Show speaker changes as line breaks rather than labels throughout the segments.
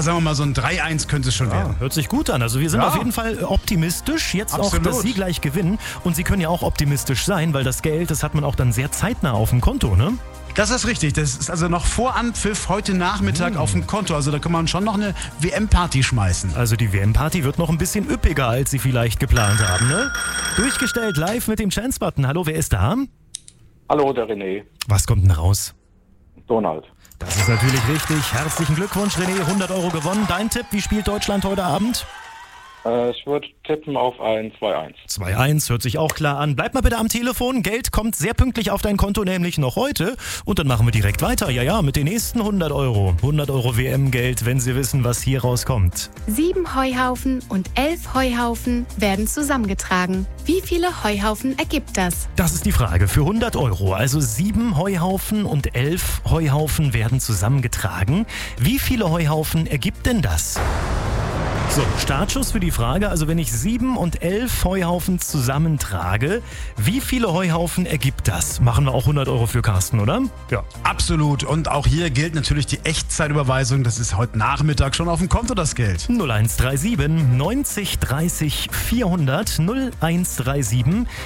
sagen wir mal, so ein 3-1 könnte es schon werden.
Hört sich gut an. Also wir sind auf jeden Fall optimistisch. Jetzt
Absolut.
auch, dass Sie gleich gewinnen. Und Sie können ja auch optimistisch sein, weil das Geld, das hat man auch dann sehr zeitnah auf dem Konto, ne?
Das ist richtig. Das ist also noch vor Anpfiff heute Nachmittag auf dem Konto. Also da kann man schon noch eine WM-Party schmeißen.
Also die WM-Party wird noch ein bisschen üppiger, als Sie vielleicht geplant haben, ne? Durchgestellt live mit dem Chance-Button. Hallo, wer ist da?
Hallo, der René.
Was kommt denn raus?
Donald.
Das ist natürlich richtig. Herzlichen Glückwunsch, René. 100 Euro gewonnen. Dein Tipp, wie spielt Deutschland heute Abend?
Ich würde tippen auf ein 2-1.
2-1, hört sich auch klar an. Bleib mal bitte am Telefon. Geld kommt sehr pünktlich auf dein Konto, nämlich noch heute. Und dann machen wir direkt weiter. Ja, mit den nächsten 100 Euro. 100 Euro WM-Geld, wenn Sie wissen, was hier rauskommt.
7 Heuhaufen und 11 Heuhaufen werden zusammengetragen. Wie viele Heuhaufen ergibt das?
Das ist die Frage für 100 Euro. Also 7 Heuhaufen und 11 Heuhaufen werden zusammengetragen. Wie viele Heuhaufen ergibt denn das? So, Startschuss für die Frage, also wenn ich 7 und 11 Heuhaufen zusammentrage, wie viele Heuhaufen ergibt das? Machen wir auch 100 Euro für Carsten, oder? Ja.
Absolut. Und auch hier gilt natürlich die Echtzeitüberweisung. Das ist heute Nachmittag schon auf dem Konto, das Geld.
0137 90 30 400 0137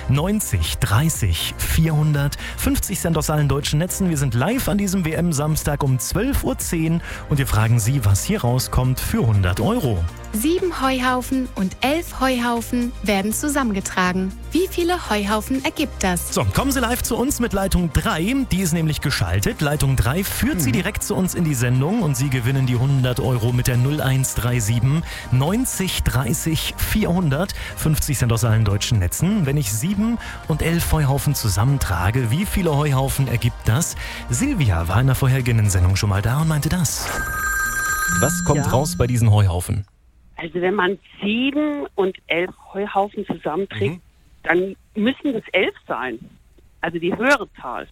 90 30 400 50 Cent aus allen deutschen Netzen. Wir sind live an diesem WM-Samstag um 12.10 Uhr und wir fragen Sie, was hier rauskommt für 100 Euro.
7 Heuhaufen und 11 Heuhaufen werden zusammengetragen. Wie viele Heuhaufen ergibt das?
So, kommen Sie live zu uns mit Leitung 3. Die ist nämlich geschaltet. Leitung 3 führt Sie direkt zu uns in die Sendung und Sie gewinnen die 100 Euro mit der 0137 90 30 400. 50 Cent aus allen deutschen Netzen. Wenn ich 7 und 11 Heuhaufen zusammentrage, wie viele Heuhaufen ergibt das? Silvia war in der vorhergehenden Sendung schon mal da und meinte das. Was kommt raus bei diesen Heuhaufen?
Also wenn man 7 und 11 Heuhaufen zusammenträgt, dann müssen es 11 sein. Also die höhere Zahl.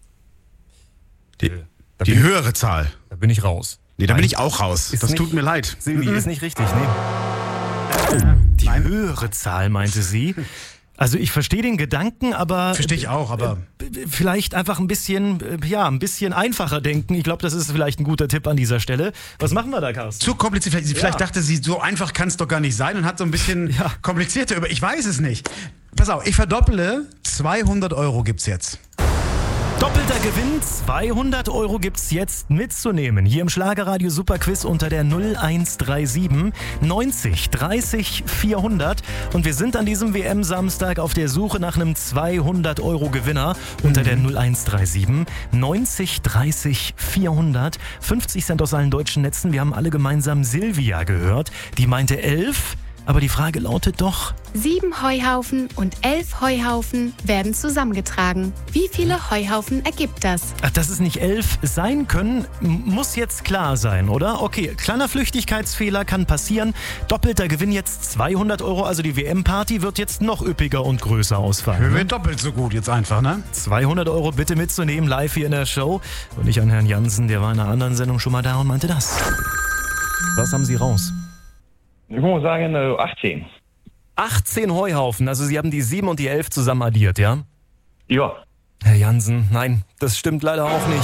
Die höhere Zahl.
Da bin ich raus.
Nee, da bin ich auch raus.
Ist
Das
nicht-
tut mir leid.
Silvi, ist nicht richtig, nee. Die höhere Zahl, meinte sie. Also ich verstehe den Gedanken, aber...
Verstehe ich auch, aber...
Vielleicht einfach ein bisschen einfacher denken. Ich glaube, das ist vielleicht ein guter Tipp an dieser Stelle. Was machen wir da, Carsten?
Zu kompliziert. Vielleicht dachte sie, so einfach kann es doch gar nicht sein und hat so ein bisschen komplizierter Ich weiß es nicht. Pass auf, ich verdopple. 200 Euro gibt's jetzt.
Doppelter Gewinn, 200 Euro gibt's jetzt mitzunehmen. Hier im Schlagerradio Superquiz unter der 0137 90 30 400. Und wir sind an diesem WM-Samstag auf der Suche nach einem 200 Euro Gewinner unter der 0137 90 30 400. 50 Cent aus allen deutschen Netzen. Wir haben alle gemeinsam Silvia gehört. Die meinte 11. Aber die Frage lautet doch...
7 Heuhaufen und 11 Heuhaufen werden zusammengetragen. Wie viele Heuhaufen ergibt das?
Ach, dass es nicht 11 sein können, muss jetzt klar sein, oder? Okay, kleiner Flüchtigkeitsfehler kann passieren. Doppelter Gewinn jetzt 200 Euro, also die WM-Party wird jetzt noch üppiger und größer ausfallen.
Wir
Ne?
werden doppelt so gut jetzt einfach, ne?
200 Euro bitte mitzunehmen, live hier in der Show. Und ich an Herrn Jansen, der war in einer anderen Sendung schon mal da und meinte das. Was haben Sie raus?
Ich muss sagen 18.
18 Heuhaufen, also Sie haben die 7 und die 11 zusammen addiert, ja?
Ja.
Herr Jansen, nein, das stimmt leider auch nicht.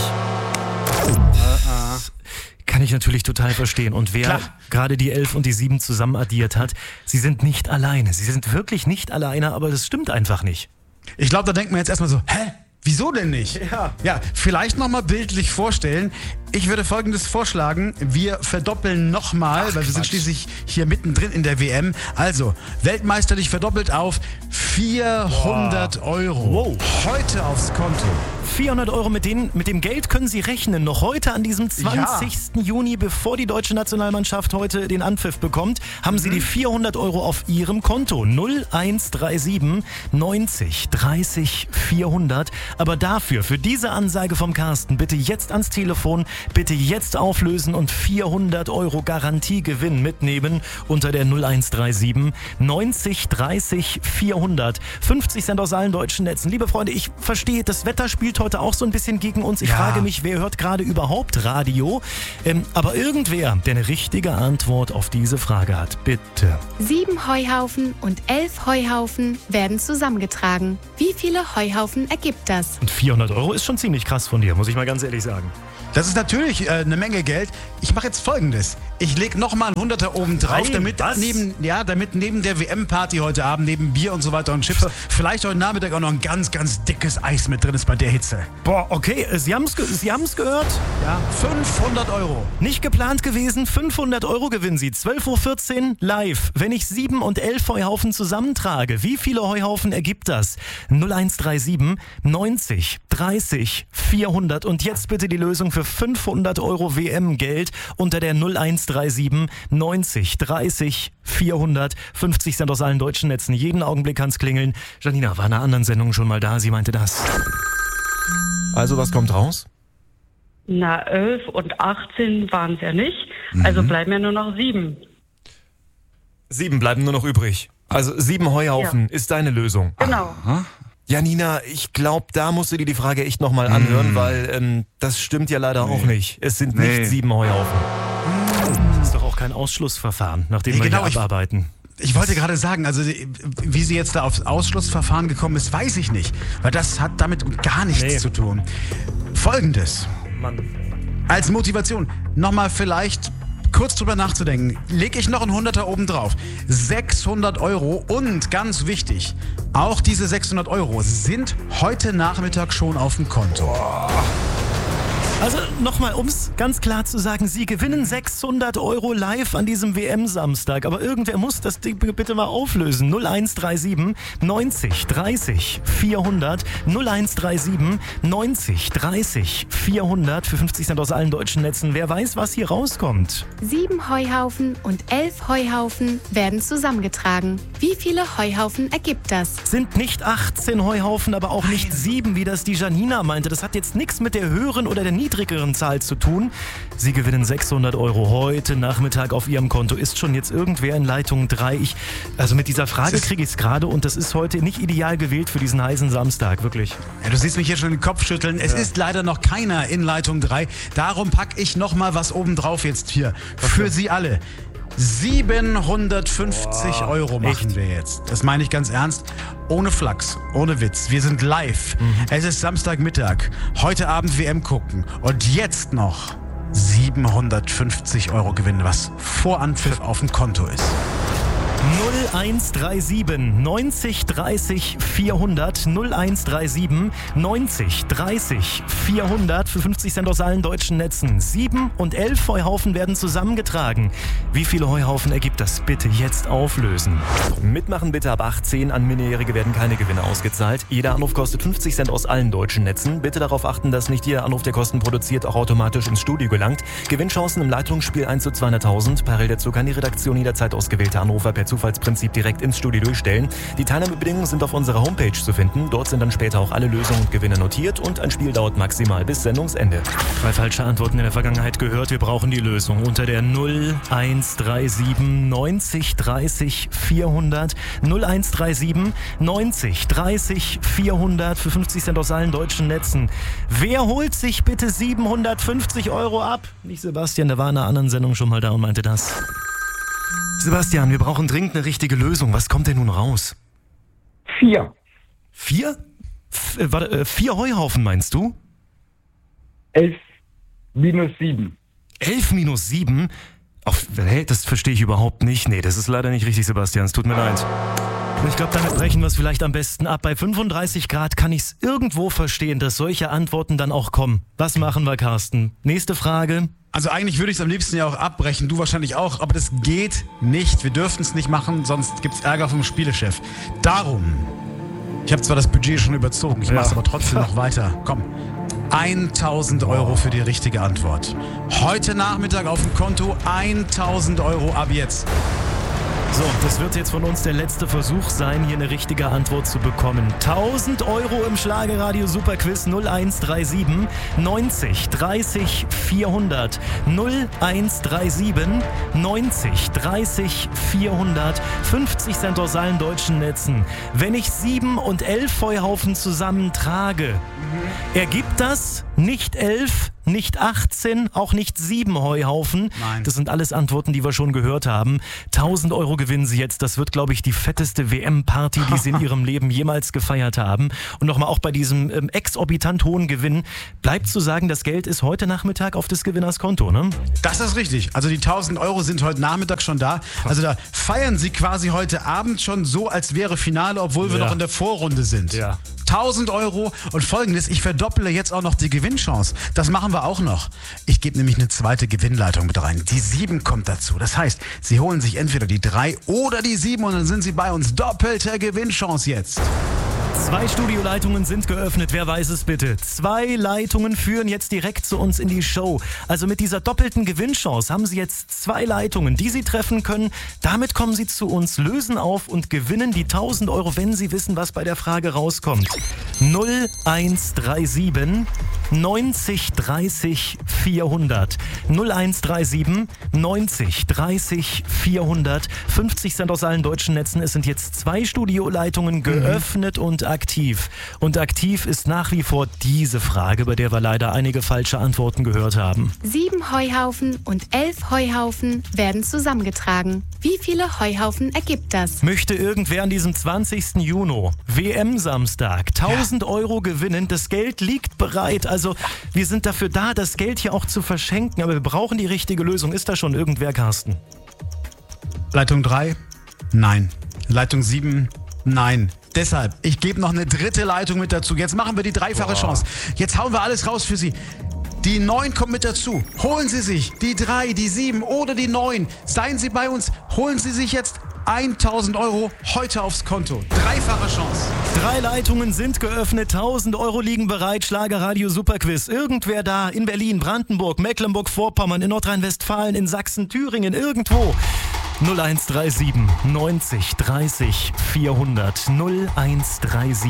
Kann ich natürlich total verstehen. Und wer
Klar.
gerade die 11 und die 7 zusammen addiert hat, Sie sind nicht alleine. Sie sind wirklich nicht alleine, aber das stimmt einfach nicht.
Ich glaube, da denkt man jetzt erstmal so, hä? Wieso denn nicht? Ja, vielleicht nochmal bildlich vorstellen. Ich würde Folgendes vorschlagen. Wir verdoppeln nochmal, weil wir sind schließlich hier mittendrin in der WM. Also, Weltmeisterlich verdoppelt auf 400 Euro. Heute aufs Konto.
400 Euro, mit dem Geld können Sie rechnen. Noch heute an diesem 20. Juni, bevor die deutsche Nationalmannschaft heute den Anpfiff bekommt, haben Sie die 400 Euro auf Ihrem Konto. 0137 90 30 400. Aber dafür, für diese Ansage vom Carsten, bitte jetzt ans Telefon, bitte jetzt auflösen und 400 Euro Garantiegewinn mitnehmen unter der 0137 90 30 400. 50 Cent aus allen deutschen Netzen. Liebe Freunde, ich verstehe, das Wetter spielt heute auch so ein bisschen gegen uns. Ich frage mich, wer hört gerade überhaupt Radio? Aber irgendwer, der eine richtige Antwort auf diese Frage hat, bitte.
7 Heuhaufen und 11 Heuhaufen werden zusammengetragen. Wie viele Heuhaufen ergibt das?
Und 400 Euro ist schon ziemlich krass von dir, muss ich mal ganz ehrlich sagen.
Das ist natürlich eine Menge Geld. Ich mache jetzt Folgendes. Ich lege nochmal einen 100er oben drauf, damit neben der WM-Party heute Abend, neben Bier und so weiter und Chips, vielleicht heute Nachmittag auch noch ein ganz, ganz dickes Eis mit drin ist bei der Hitze.
Boah, okay, Sie haben's gehört?
Ja, 500 Euro.
Nicht geplant gewesen, 500 Euro gewinnen Sie. 12.14 Uhr live. Wenn ich 7 und 11 Heuhaufen zusammentrage, wie viele Heuhaufen ergibt das? 0137 90 30 400. Und jetzt bitte die Lösung für 500 Euro WM-Geld unter der 0137 90 30 400. 50 Cent aus allen deutschen Netzen. Jeden Augenblick kann's klingeln. Janina war in einer anderen Sendung schon mal da. Sie meinte das. Also, was kommt raus?
Na, 11 und 18 waren es ja nicht. Also bleiben ja nur noch 7.
7 bleiben nur noch übrig. Also 7 Heuhaufen ist deine Lösung.
Genau.
Aha.
Janina, ich glaube, da musst du dir die Frage echt nochmal anhören, weil das stimmt ja leider auch nicht. Es sind nicht 7 Heuhaufen. Das ist doch auch kein Ausschlussverfahren, nachdem wir hier abarbeiten.
Ich wollte gerade sagen, also wie sie jetzt da aufs Ausschlussverfahren gekommen ist, weiß ich nicht. Weil das hat damit gar nichts zu tun. Folgendes.
Mann.
Als Motivation, nochmal vielleicht kurz drüber nachzudenken, lege ich noch einen 100er oben drauf. 600 Euro und ganz wichtig, auch diese 600 Euro sind heute Nachmittag schon auf dem Konto.
Also nochmal, um es ganz klar zu sagen, Sie gewinnen 600 Euro live an diesem WM-Samstag. Aber irgendwer muss das Ding bitte mal auflösen. 0137 90 30 400. 0137 90 30 400 für 50 Cent aus allen deutschen Netzen. Wer weiß, was hier rauskommt?
7 Heuhaufen und 11 Heuhaufen werden zusammengetragen. Wie viele Heuhaufen ergibt das?
Sind nicht 18 Heuhaufen, aber auch nicht 7, wie das die Janina meinte. Das hat jetzt nichts mit der höheren oder der niedrigeren Zahl zu tun. Sie gewinnen 600 Euro heute Nachmittag auf Ihrem Konto. Ist schon jetzt irgendwer in Leitung 3? Also mit dieser Frage kriege ich es gerade und das ist heute nicht ideal gewählt für diesen heißen Samstag, wirklich.
Ja, du siehst mich hier schon den Kopf schütteln. Es ist leider noch keiner in Leitung 3. Darum packe ich nochmal was oben drauf jetzt hier. Für Sie alle. 750 Euro machen wir jetzt. Das meine ich ganz ernst. Ohne Flachs, ohne Witz. Wir sind live. Es ist Samstagmittag. Heute Abend WM gucken. Und jetzt noch 750 Euro gewinnen, was vor Anpfiff auf dem Konto ist.
0137 90 30 400 0137 90 30 400 für 50 Cent aus allen deutschen Netzen. 7 und 11 Heuhaufen werden zusammengetragen. Wie viele Heuhaufen ergibt das? Bitte jetzt auflösen. Mitmachen bitte ab 18. An Minderjährige werden keine Gewinne ausgezahlt. Jeder Anruf kostet 50 Cent aus allen deutschen Netzen. Bitte darauf achten, dass nicht jeder Anruf, der Kosten produziert, auch automatisch ins Studio gelangt. Gewinnchancen im Leitungsspiel 1 zu 200.000. Parallel dazu kann die Redaktion jederzeit ausgewählte Anrufer per Zufallsprinzip direkt ins Studio durchstellen. Die Teilnahmebedingungen sind auf unserer Homepage zu finden. Dort sind dann später auch alle Lösungen und Gewinne notiert und ein Spiel dauert maximal bis Sendungsende. 3 falsche Antworten in der Vergangenheit gehört. Wir brauchen die Lösung unter der 0137 90 30 400 0137 90 30 400 für 50 Cent aus allen deutschen Netzen. Wer holt sich bitte 750 Euro ab? Nicht Sebastian, der war in einer anderen Sendung schon mal da und meinte das. Sebastian, wir brauchen dringend eine richtige Lösung. Was kommt denn nun raus?
4.
4? 4 Heuhaufen meinst du?
11 minus 7.
11 minus 7? Das verstehe ich überhaupt nicht. Nee, das ist leider nicht richtig, Sebastian. Es tut mir leid. Ich glaube, damit brechen wir es vielleicht am besten ab. Bei 35 Grad kann ich es irgendwo verstehen, dass solche Antworten dann auch kommen. Was machen wir, Carsten? Nächste Frage.
Also eigentlich würde ich es am liebsten ja auch abbrechen, du wahrscheinlich auch, aber das geht nicht. Wir dürfen es nicht machen, sonst gibt es Ärger vom Spielechef. Darum, ich habe zwar das Budget schon überzogen, ich mache es aber trotzdem noch weiter. Komm, 1.000 Euro für die richtige Antwort. Heute Nachmittag auf dem Konto 1.000 Euro ab jetzt.
So, das wird jetzt von uns der letzte Versuch sein, hier eine richtige Antwort zu bekommen. 1.000 Euro im Schlagerradio Superquiz 0137 90 30 400 0137 90 30 400 50 Cent aus allen deutschen Netzen. Wenn ich 7 und 11 Heuhaufen zusammentrage, ergibt das nicht 11, nicht 18, auch nicht 7 Heuhaufen.
Nein.
Das sind alles Antworten, die wir schon gehört haben. 1.000 Euro gewinnen Sie jetzt. Das wird, glaube ich, die fetteste WM-Party, die Sie in Ihrem Leben jemals gefeiert haben. Und nochmal auch bei diesem exorbitant hohen Gewinn bleibt zu sagen, das Geld ist heute Nachmittag auf des Gewinners Konto, ne?
Das ist richtig. Also die 1.000 Euro sind heute Nachmittag schon da. Also da feiern Sie quasi heute Abend schon so, als wäre Finale, obwohl wir noch in der Vorrunde sind.
Ja.
1.000 Euro und Folgendes, ich verdopple jetzt auch noch die Gewinnchance. Das machen wir auch noch. Ich gebe nämlich eine zweite Gewinnleitung mit rein. Die 7 kommt dazu. Das heißt, Sie holen sich entweder die 3 oder die 7 und dann sind Sie bei uns. Doppelte Gewinnchance jetzt.
2 Studioleitungen sind geöffnet, wer weiß es bitte. 2 Leitungen führen jetzt direkt zu uns in die Show. Also mit dieser doppelten Gewinnchance haben Sie jetzt 2 Leitungen, die Sie treffen können. Damit kommen Sie zu uns, lösen auf und gewinnen die 1.000 Euro, wenn Sie wissen, was bei der Frage rauskommt. 0137 90 30 400. 0137 90 30 400. 50 Cent aus allen deutschen Netzen. Es sind jetzt 2 Studioleitungen geöffnet und aktiv. Und aktiv ist nach wie vor diese Frage, bei der wir leider einige falsche Antworten gehört haben.
7 Heuhaufen und 11 Heuhaufen werden zusammengetragen. Wie viele Heuhaufen ergibt das?
Möchte irgendwer an diesem 20. Juni, WM-Samstag, 1.000 Euro gewinnen? Das Geld liegt bereit. Also wir sind dafür da, das Geld hier auch zu verschenken. Aber wir brauchen die richtige Lösung. Ist da schon irgendwer, Carsten?
Leitung 3? Nein. Leitung 7? Nein. Deshalb, ich gebe noch eine dritte Leitung mit dazu. Jetzt machen wir die dreifache Chance. Jetzt hauen wir alles raus für Sie. Die 9 kommt mit dazu. Holen Sie sich die 3, die 7 oder die 9. Seien Sie bei uns. Holen Sie sich jetzt 1.000 Euro heute aufs Konto. Dreifache Chance.
3 Leitungen sind geöffnet, 1.000 Euro liegen bereit. Schlagerradio Superquiz. Irgendwer da in Berlin, Brandenburg, Mecklenburg-Vorpommern, in Nordrhein-Westfalen, in Sachsen, Thüringen, irgendwo. 0137 90 30 400. 0137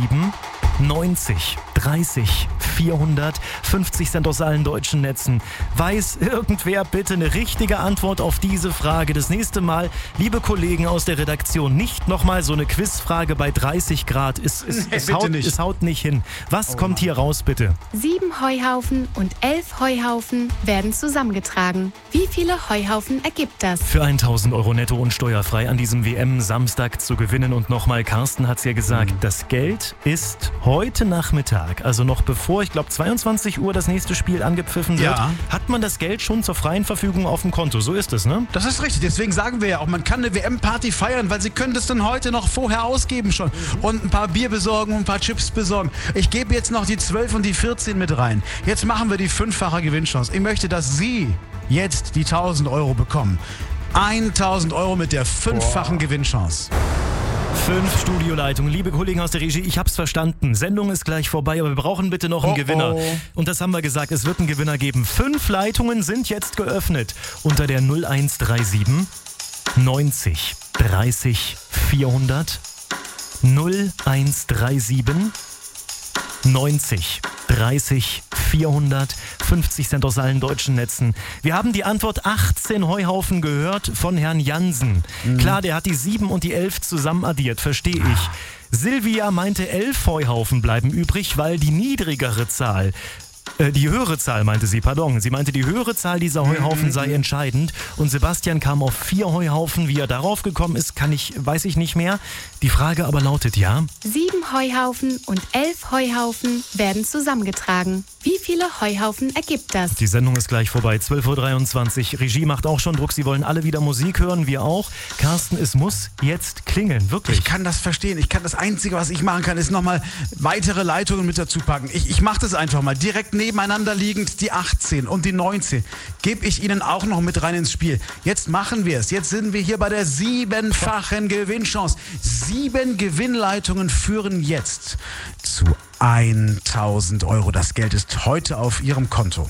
90 30 400. 50 Cent aus allen deutschen Netzen. Weiß irgendwer bitte eine richtige Antwort auf diese Frage? Das nächste Mal, liebe Kollegen aus der Redaktion, nicht nochmal so eine Quizfrage bei 30 Grad. Es haut nicht hin. Was kommt hier raus, bitte?
7 Heuhaufen und 11 Heuhaufen werden zusammengetragen. Wie viele Heuhaufen ergibt das?
Für 1.000 Euro netto und steuerfrei an diesem WM-Samstag zu gewinnen. Und nochmal, Carsten hat es ja gesagt, das Geld ist heute Nachmittag, also noch bevor, ich glaube 22 Uhr das nächste Spiel angepfiffen wird, hat man das Geld schon zur freien Verfügung auf dem Konto. So ist es, ne?
Das ist richtig, deswegen sagen wir ja auch, man kann eine WM-Party feiern, weil Sie können das dann heute noch vorher ausgeben schon und ein paar Bier besorgen und ein paar Chips besorgen. Ich gebe jetzt noch die 12 und die 14 mit rein. Jetzt machen wir die 5-fache Gewinnchance. Ich möchte, dass Sie jetzt die 1.000 Euro bekommen. 1.000 Euro mit der 5-fachen Gewinnchance.
5 Studioleitungen. Liebe Kollegen aus der Regie, ich hab's verstanden. Sendung ist gleich vorbei, aber wir brauchen bitte noch einen Gewinner. Und das haben wir gesagt, es wird einen Gewinner geben. 5 Leitungen sind jetzt geöffnet unter der 0137 90 30 400. 0137 90 30 400. 50 Cent aus allen deutschen Netzen. Wir haben die Antwort 18 Heuhaufen gehört von Herrn Jansen. Klar, der hat die 7 und die 11 zusammen addiert, verstehe ich. Silvia meinte 11 Heuhaufen bleiben übrig, weil die niedrigere Zahl, die höhere Zahl meinte sie, pardon. Sie meinte, die höhere Zahl dieser Heuhaufen sei entscheidend. Und Sebastian kam auf 4 Heuhaufen. Wie er darauf gekommen ist, weiß ich nicht mehr. Die Frage aber lautet, 7
Heuhaufen und 11 Heuhaufen werden zusammengetragen. Wie viele Heuhaufen ergibt das?
Die Sendung ist gleich vorbei, 12.23 Uhr. Regie macht auch schon Druck, Sie wollen alle wieder Musik hören, wir auch. Carsten, es muss jetzt klingeln, wirklich.
Ich kann das verstehen. Das Einzige, was ich machen kann, ist nochmal weitere Leitungen mit dazu packen. Ich mache das einfach mal. Direkt nebeneinander liegend die 18 und die 19 gebe ich Ihnen auch noch mit rein ins Spiel. Jetzt machen wir es. Jetzt sind wir hier bei der 7-fachen Gewinnchance. 7 Gewinnleitungen führen jetzt zu 1.000 Euro. Das Geld ist heute auf Ihrem Konto.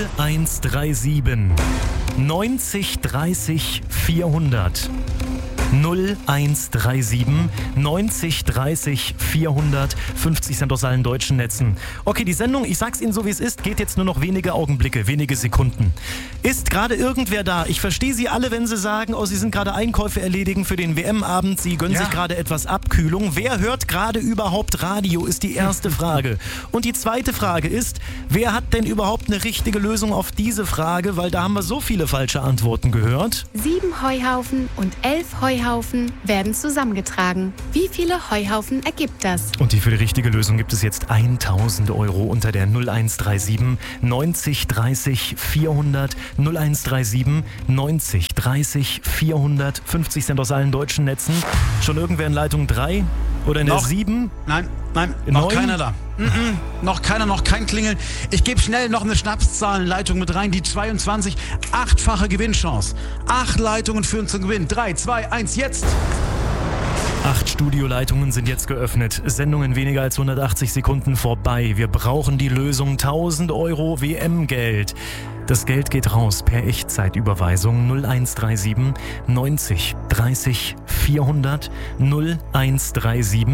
0137 90 30 400. 0137 90 30 400, 50 Cent aus allen deutschen Netzen. Okay, die Sendung, ich sag's Ihnen so wie es ist, geht jetzt nur noch wenige Augenblicke, wenige Sekunden. Ist gerade irgendwer da? Ich verstehe Sie alle, wenn Sie sagen, Sie sind gerade Einkäufe erledigen für den WM-Abend, Sie gönnen sich gerade etwas Abkühlung. Wer hört gerade überhaupt Radio, ist die erste Frage. Und die zweite Frage ist, wer hat denn überhaupt eine richtige Lösung auf diese Frage? Weil da haben wir so viele falsche Antworten gehört.
7 Heuhaufen und 11 Heuhaufen werden zusammengetragen. Wie viele Heuhaufen ergibt das?
Und für die richtige Lösung gibt es jetzt 1.000 Euro unter der 0137 90 30 400, 0137 90 30 400, 50 Cent aus allen deutschen Netzen. Schon irgendwer in Leitung 3 oder in der 7?
Nein, noch
9?
keiner da. Noch kein Klingeln. Ich gebe schnell noch eine Schnapszahlenleitung mit rein, die 22, 8-fache Gewinnchance. 8 Leitungen führen zum Gewinn. 3, 2, 1, jetzt!
8 Studioleitungen sind jetzt geöffnet. Sendung in weniger als 180 Sekunden vorbei. Wir brauchen die Lösung 1.000 Euro WM-Geld. Das Geld geht raus per Echtzeitüberweisung 0137 90 30 400, 0137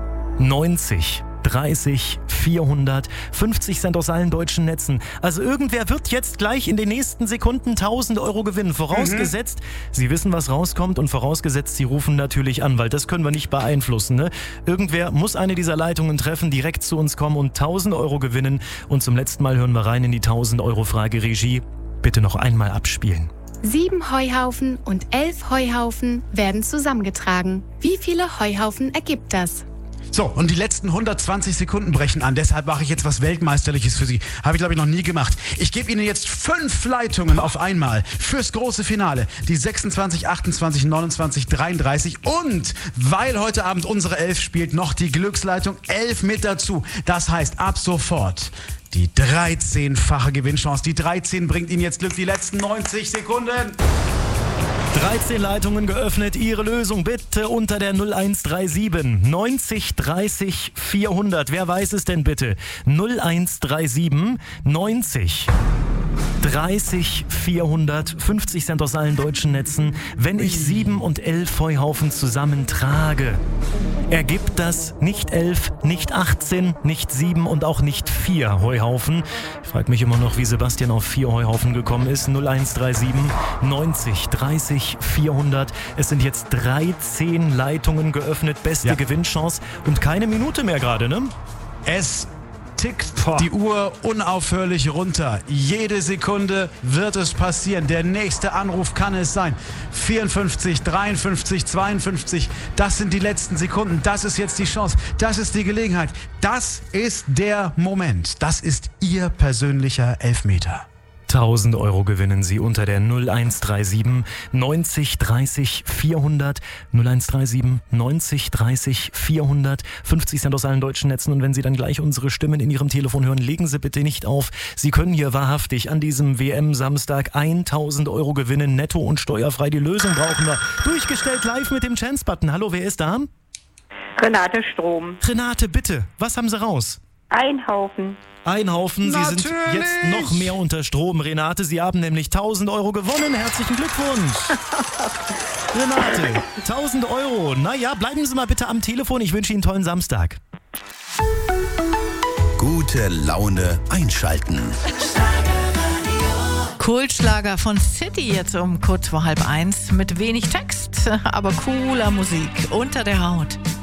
90 30 400, 50 Cent aus allen deutschen Netzen. Also irgendwer wird jetzt gleich in den nächsten Sekunden 1.000 Euro gewinnen. Vorausgesetzt, Sie wissen, was rauskommt, und vorausgesetzt, Sie rufen natürlich an, weil das können wir nicht beeinflussen. Ne? Irgendwer muss eine dieser Leitungen treffen, direkt zu uns kommen und 1.000 Euro gewinnen. Und zum letzten Mal hören wir rein in die 1.000 Euro Frage. Regie, bitte noch einmal abspielen.
7 Heuhaufen und 11 Heuhaufen werden zusammengetragen. Wie viele Heuhaufen ergibt das?
So, und die letzten 120 Sekunden brechen an. Deshalb mache ich jetzt was Weltmeisterliches für Sie. Habe ich, glaube ich, noch nie gemacht. Ich gebe Ihnen jetzt 5 Leitungen auf einmal fürs große Finale. Die 26, 28, 29, 33. Und weil heute Abend unsere 11 spielt, noch die Glücksleitung 11 mit dazu. Das heißt, ab sofort die 13-fache Gewinnchance. Die 13 bringt Ihnen jetzt Glück. Die letzten 90 Sekunden.
13 Leitungen geöffnet. Ihre Lösung bitte unter der 0137 90 30 400. Wer weiß es denn bitte? 0137 90 30 400, 50 Cent aus allen deutschen Netzen. Wenn ich 7 und 11 Heuhaufen zusammentrage, ergibt das nicht 11, nicht 18, nicht 7 und auch nicht 4 Heuhaufen. Ich frage mich immer noch, wie Sebastian auf 4 Heuhaufen gekommen ist. 0137 90 30 400. Es sind jetzt 13 Leitungen geöffnet. Beste Gewinnchance und keine Minute mehr gerade, ne?
Es tickt die Uhr unaufhörlich runter. Jede Sekunde wird es passieren. Der nächste Anruf kann es sein. 54, 53, 52. Das sind die letzten Sekunden. Das ist jetzt die Chance. Das ist die Gelegenheit. Das ist der Moment. Das ist Ihr persönlicher Elfmeter.
1.000 Euro gewinnen Sie unter der 0137 90 30 400, 0137 90 30 400, 50 Cent aus allen deutschen Netzen. Und wenn Sie dann gleich unsere Stimmen in Ihrem Telefon hören, legen Sie bitte nicht auf. Sie können hier wahrhaftig an diesem WM-Samstag 1.000 Euro gewinnen, netto und steuerfrei. Die Lösung brauchen wir. Durchgestellt live mit dem Chance-Button. Hallo, wer ist da?
Renate Strom.
Renate, bitte, was haben Sie raus?
Ein Haufen.
Ein Haufen, Sie sind jetzt noch mehr unter Strom. Renate, Sie haben nämlich 1.000 Euro gewonnen. Herzlichen Glückwunsch. Renate, 1.000 Euro. Naja, bleiben Sie mal bitte am Telefon. Ich wünsche Ihnen einen tollen Samstag.
Gute Laune einschalten.
Kultschlager von City jetzt um kurz vor 12:30 mit wenig Text, aber cooler Musik unter der Haut.